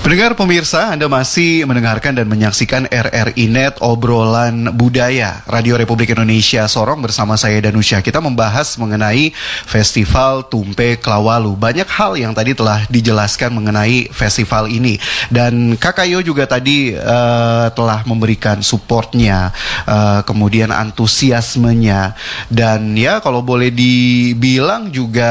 Pendengar pemirsa, Anda masih mendengarkan dan menyaksikan RRI Net Obrolan Budaya Radio Republik Indonesia Sorong bersama saya Danusya. Kita membahas mengenai Festival Tumpe Klawalu. Banyak hal yang tadi telah dijelaskan mengenai festival ini. Dan Kak Kayo juga tadi telah memberikan supportnya, kemudian antusiasmenya. Dan ya kalau boleh dibilang juga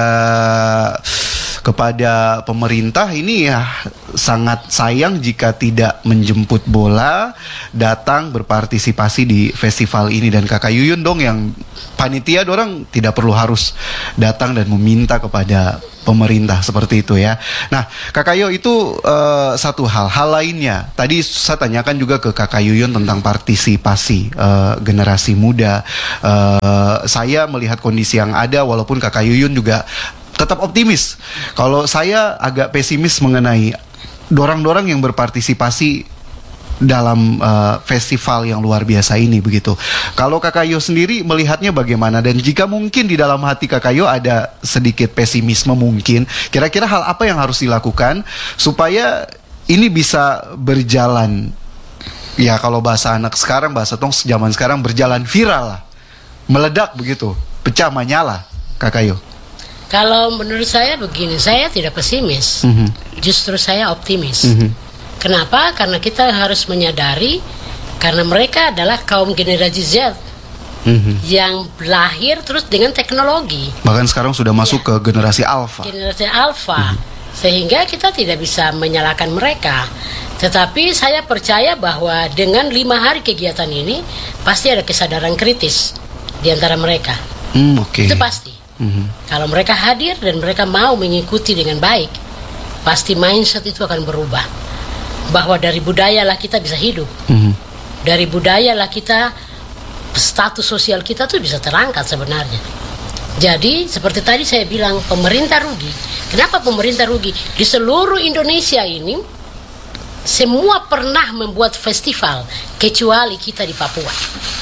kepada pemerintah ini ya sangat sayang jika tidak menjemput bola datang berpartisipasi di festival ini. Dan Kakak Yuyun dong yang panitia, dorang tidak perlu harus datang dan meminta kepada pemerintah seperti itu ya. Nah Kakak Yo itu satu hal lainnya tadi saya tanyakan juga ke Kakak Yuyun tentang partisipasi generasi muda. Saya melihat kondisi yang ada, walaupun Kakak Yuyun juga tetap optimis. Kalau saya agak pesimis mengenai dorang-dorang yang berpartisipasi dalam festival yang luar biasa ini begitu. Kalau Kak Kayo sendiri melihatnya bagaimana? Dan jika mungkin di dalam hati Kak Kayo ada sedikit pesimisme mungkin, kira-kira hal apa yang harus dilakukan supaya ini bisa berjalan? Ya kalau bahasa anak sekarang, bahasa tong zaman sekarang, berjalan viral lah, meledak begitu, pecah menyala. Kak Kayo. Kalau menurut saya begini, saya tidak pesimis, justru saya optimis. Kenapa? Karena kita harus menyadari, karena mereka adalah kaum generasi Z yang lahir terus dengan teknologi. Bahkan sekarang sudah masuk ke generasi Alpha. Generasi Alpha, sehingga kita tidak bisa menyalahkan mereka. Tetapi saya percaya bahwa dengan 5 hari kegiatan ini pasti ada kesadaran kritis di antara mereka. Itu pasti. Kalau mereka hadir dan mereka mau mengikuti dengan baik, pasti mindset itu akan berubah. Bahwa dari budaya lah kita bisa hidup. Dari budaya lah kita, status sosial kita tuh bisa terangkat sebenarnya. Jadi seperti tadi saya bilang, pemerintah rugi. Kenapa pemerintah rugi? Di seluruh Indonesia ini semua pernah membuat festival kecuali kita di Papua.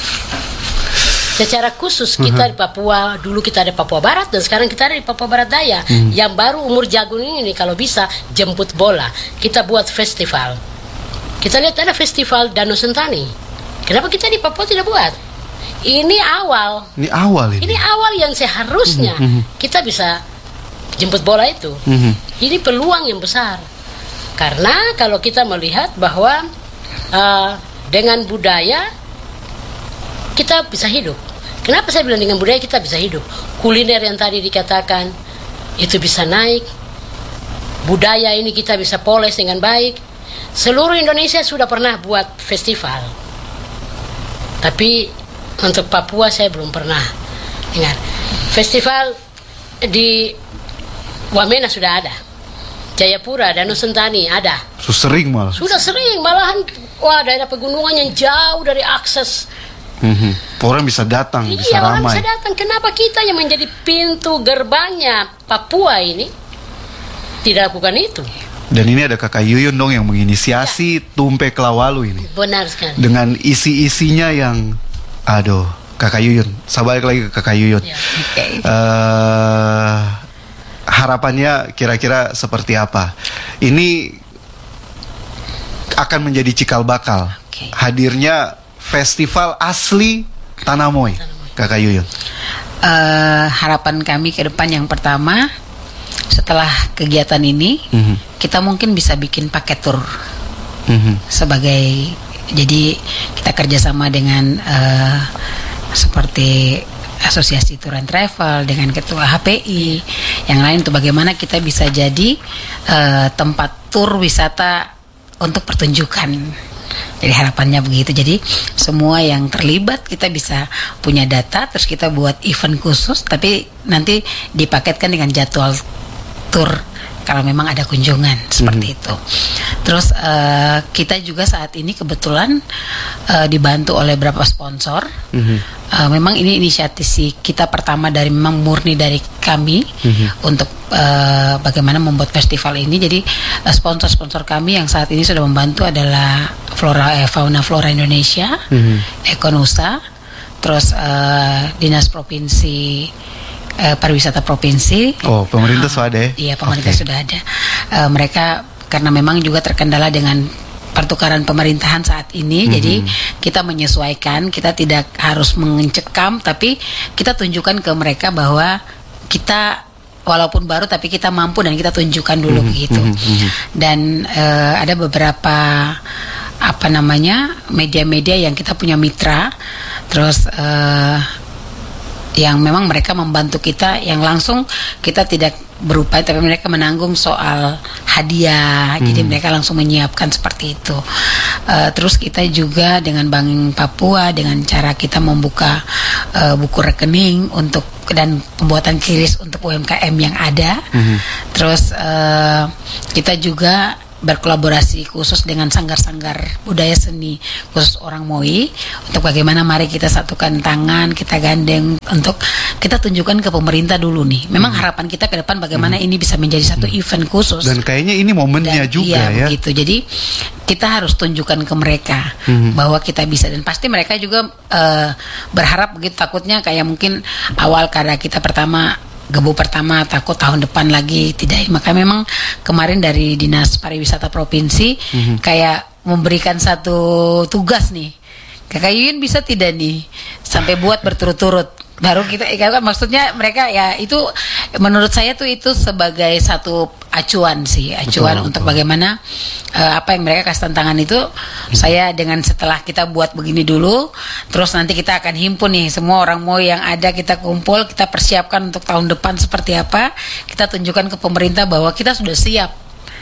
Secara khusus kita di Papua, dulu kita ada Papua Barat dan sekarang kita ada di Papua Barat Daya. Yang baru umur jagung ini kalau bisa jemput bola, kita buat festival. Kita lihat ada festival Danau Sentani. Kenapa kita di Papua tidak buat? Ini awal. Ini awal yang seharusnya kita bisa jemput bola itu. Ini peluang yang besar. Karena kalau kita melihat bahwa dengan budaya kita bisa hidup. Kenapa saya bilang dengan budaya kita bisa hidup? Kuliner yang tadi dikatakan itu bisa naik. Budaya ini kita bisa poles dengan baik. Seluruh Indonesia sudah pernah buat festival. Tapi untuk Papua saya belum pernah dengar. Festival di Wamena sudah ada. Jayapura, Danau Sentani ada. Sudah sering malahan. Wah, daerah pegunungan yang jauh dari akses. Orang bisa datang, bisa ramai. Orang bisa datang. Kenapa kita yang menjadi pintu gerbangnya Papua ini tidak lakukan itu? Dan ini ada Kakak Yuyun dong yang menginisiasi Tumpe Klawalu ini. Benar sekali. Dengan isi-isinya yang, aduh, Kakak Yuyun, saya balik lagi ke Kakak Yuyun. Harapannya kira-kira seperti apa? Ini akan menjadi cikal bakal hadirnya festival asli Tanah Moy, Kakak Yuyun. Harapan kami ke depan yang pertama, setelah kegiatan ini, kita mungkin bisa bikin paket tour sebagai, jadi kita kerjasama dengan seperti Asosiasi Tour and Travel dengan Ketua HPI, yang lain untuk bagaimana kita bisa jadi tempat tour wisata untuk pertunjukan. Jadi harapannya begitu. Jadi semua yang terlibat kita bisa punya data, terus kita buat event khusus, tapi nanti dipaketkan dengan jadwal tour kalau memang ada kunjungan seperti itu. Terus kita juga saat ini kebetulan dibantu oleh beberapa sponsor. Memang ini inisiatif kita pertama dari memang murni dari kami untuk bagaimana membuat festival ini. Jadi sponsor-sponsor kami yang saat ini sudah membantu adalah Fauna Flora Indonesia, Ekonusa, terus Dinas Provinsi Pariwisata Provinsi. Oh, pemerintah sudah ada ya? Iya, pemerintah sudah ada. Mereka karena memang juga terkendala dengan pertukaran pemerintahan saat ini. Jadi kita menyesuaikan, kita tidak harus mencekam, tapi kita tunjukkan ke mereka bahwa kita walaupun baru tapi kita mampu dan kita tunjukkan dulu begitu. Dan ada beberapa media-media yang kita punya mitra, terus yang memang mereka membantu kita, yang langsung kita tidak berupaya tapi mereka menanggung soal hadiah. Jadi mereka langsung menyiapkan seperti itu. Terus kita juga dengan Bank Papua, dengan cara kita membuka buku rekening untuk dan pembuatan QRIS untuk UMKM yang ada. Terus kita juga berkolaborasi khusus dengan sanggar-sanggar budaya seni khusus orang Moi, untuk bagaimana mari kita satukan tangan, kita gandeng untuk kita tunjukkan ke pemerintah dulu nih. Memang harapan kita ke depan bagaimana ini bisa menjadi satu event khusus. Dan kayaknya ini momennya juga ya. Begitu. Jadi kita harus tunjukkan ke mereka bahwa kita bisa, dan pasti mereka juga berharap begitu. Takutnya kayak mungkin awal karena kita gebu pertama takut tahun depan lagi tidak. Maka memang kemarin dari Dinas Pariwisata Provinsi kayak memberikan satu tugas nih, Kakak Yuyun bisa tidak nih sampai buat berturut-turut. Baru kita maksudnya mereka ya itu menurut saya tuh itu sebagai satu acuan untuk bagaimana apa yang mereka kasih tantangan itu. Saya dengan setelah kita buat begini dulu, terus nanti kita akan himpun nih semua orang Moi yang ada, kita kumpul, kita persiapkan untuk tahun depan seperti apa, kita tunjukkan ke pemerintah bahwa kita sudah siap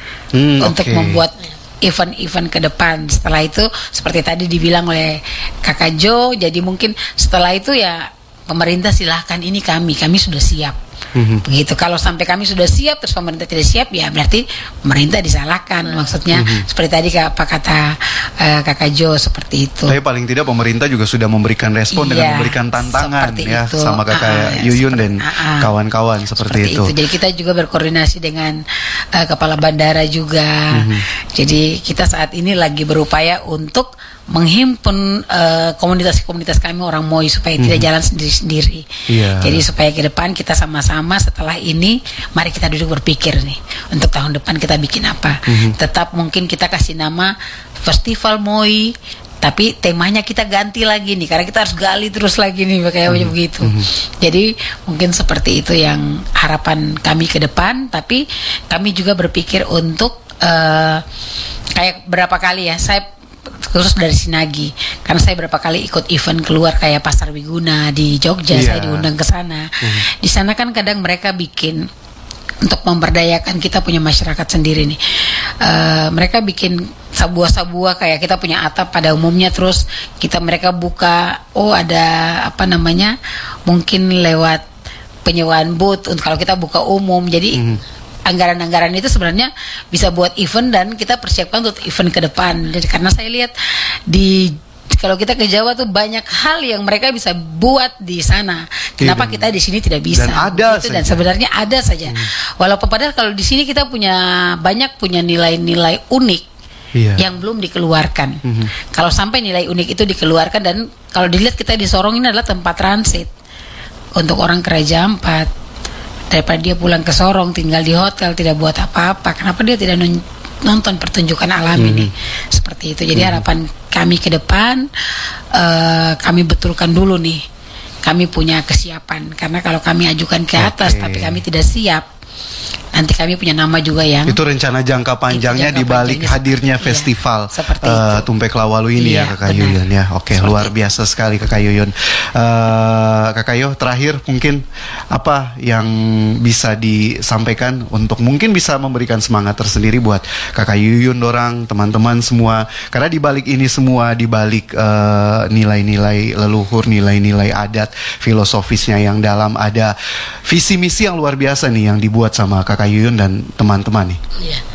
untuk membuat event-event ke depan. Setelah itu seperti tadi dibilang oleh Kakak Jo, jadi mungkin setelah itu ya pemerintah silahkan, ini kami sudah siap. Begitu. Kalau sampai kami sudah siap terus pemerintah tidak siap, ya berarti pemerintah disalahkan. Maksudnya seperti tadi apa kata Kakak Jo, seperti itu. Tapi paling tidak pemerintah juga sudah memberikan respon dengan memberikan tantangan ya itu. Sama Kakak Yuyun dan kawan-kawan seperti itu. Jadi kita juga berkoordinasi dengan kepala bandara juga. Jadi kita saat ini lagi berupaya untuk menghimpun komunitas-komunitas kami orang Moi supaya tidak jalan sendiri-sendiri. Jadi supaya ke depan kita sama-sama setelah ini mari kita duduk berpikir nih untuk tahun depan kita bikin apa. Tetap mungkin kita kasih nama Festival Moi, tapi temanya kita ganti lagi nih karena kita harus gali terus lagi nih kayak begitu. Jadi mungkin seperti itu yang harapan kami ke depan. Tapi kami juga berpikir untuk kayak berapa kali ya saya khusus dari Sinagi, karena saya berapa kali ikut event keluar kayak Pasar Wiguna di Jogja, saya diundang ke sana. Di sana kan kadang mereka bikin untuk memberdayakan kita punya masyarakat sendiri nih. Mereka bikin sabuah-sabuah kayak kita punya atap pada umumnya, terus mereka buka ada mungkin lewat penyewaan booth kalau kita buka umum. Jadi anggaran-anggaran itu sebenarnya bisa buat event dan kita persiapkan untuk event ke depan. Jadi karena saya lihat kalau kita ke Jawa tuh banyak hal yang mereka bisa buat di sana. Kenapa kita di sini tidak bisa? Dan sebenarnya ada saja. Walaupun padahal kalau di sini kita punya nilai-nilai unik yang belum dikeluarkan. Kalau sampai nilai unik itu dikeluarkan, dan kalau dilihat kita di Sorong ini adalah tempat transit untuk orang ke Raja Ampat. Daripada dia pulang ke Sorong tinggal di hotel tidak buat apa-apa, kenapa dia tidak nonton pertunjukan alam ini seperti itu. Jadi harapan kami ke depan kami betulkan dulu nih, kami punya kesiapan. Karena kalau kami ajukan ke atas tapi kami tidak siap, nanti kami punya nama juga yang itu rencana jangka panjangnya di balik hadirnya festival Tumpek Lawalu ini ya Kakak Yuyun ya. Luar biasa sekali Kakak Yuyun. Kakak Yo, terakhir mungkin apa yang bisa disampaikan untuk mungkin bisa memberikan semangat tersendiri buat Kakak Yuyun dorang, teman-teman semua, karena di balik ini semua, di balik nilai-nilai leluhur, nilai-nilai adat, filosofisnya yang dalam, ada visi misi yang luar biasa nih yang dibuat sama Kakak Yuyun dan teman-teman nih.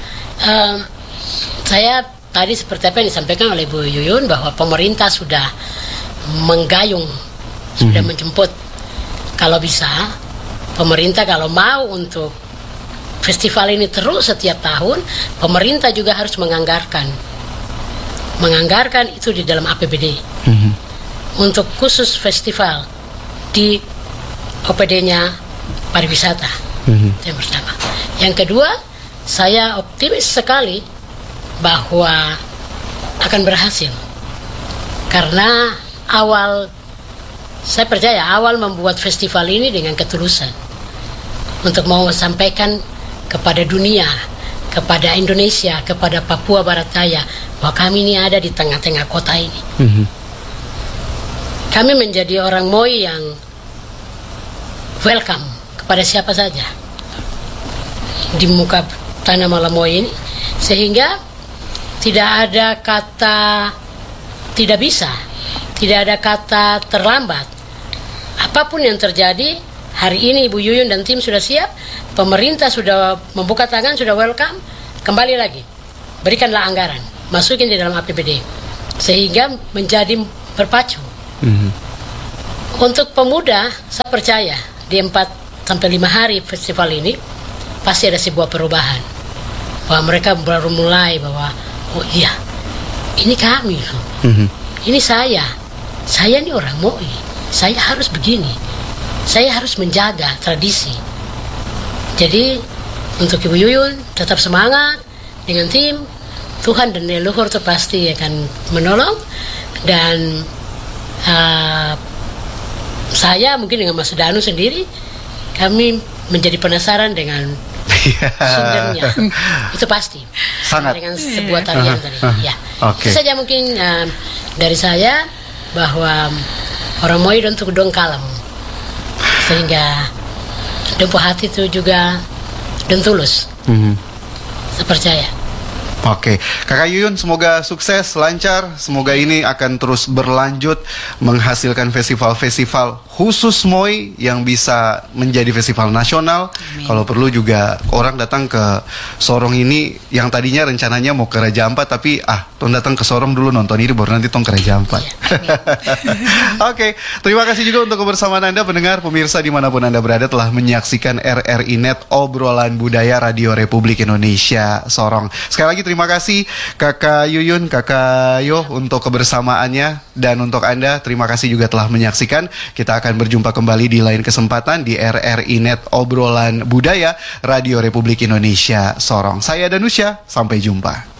Saya tadi seperti apa yang disampaikan oleh Bu Yuyun bahwa pemerintah sudah menggayung, sudah menjemput. Kalau bisa, pemerintah kalau mau untuk festival ini terus setiap tahun, pemerintah juga harus menganggarkan itu di dalam APBD untuk khusus festival di OPD-nya pariwisata. Yang pertama. Yang kedua, saya optimis sekali bahwa akan berhasil. Karena saya percaya awal membuat festival ini dengan ketulusan untuk mau sampaikan kepada dunia, kepada Indonesia, kepada Papua Barat Daya bahwa kami ini ada di tengah-tengah kota ini. Kami menjadi orang Moi yang welcome kepada siapa saja di muka tanah Malamoy ini, sehingga tidak ada kata tidak bisa, tidak ada kata terlambat. Apapun yang terjadi, hari ini Ibu Yuyun dan tim sudah siap, pemerintah sudah membuka tangan, sudah welcome, kembali lagi, berikanlah anggaran, masukin di dalam APBD, sehingga menjadi berpacu. Untuk pemuda, saya percaya di 4-5 hari festival ini pasti ada sebuah perubahan, bahwa mereka baru mulai bahwa oh iya, ini kami loh, ini saya ini orang Moi, saya harus begini, saya harus menjaga tradisi. Jadi untuk Ibu Yuyun tetap semangat dengan tim, Tuhan dan leluhur itu pasti akan menolong. Dan saya mungkin dengan Mas Danu sendiri, kami menjadi penasaran dengan sumbernya. Itu pasti. Sangat. Dengan sebuah tarian tadi. Ya. Okay. Itu saja mungkin dari saya, bahwa orang Moi untuk dong kalem, sehingga dempu hati itu juga dan tulus. Saya percaya. Oke, Kakak Yuyun semoga sukses, lancar, semoga ini akan terus berlanjut menghasilkan festival-festival khusus Moi yang bisa menjadi festival nasional. Kalau perlu juga orang datang ke Sorong ini yang tadinya rencananya mau ke Raja Ampat, tapi tong datang ke Sorong dulu nonton ini baru nanti tong ke Raja Ampat. Oke, terima kasih juga untuk kebersamaan Anda pendengar, pemirsa dimanapun Anda berada telah menyaksikan RRI Net, obrolan budaya Radio Republik Indonesia Sorong. Sekali lagi terima kasih Kakak Yuyun, Kakak Yo untuk kebersamaannya, dan untuk Anda terima kasih juga telah menyaksikan. Kita akan berjumpa kembali di lain kesempatan di RRI Net, obrolan budaya Radio Republik Indonesia Sorong. Saya Danusya, sampai jumpa.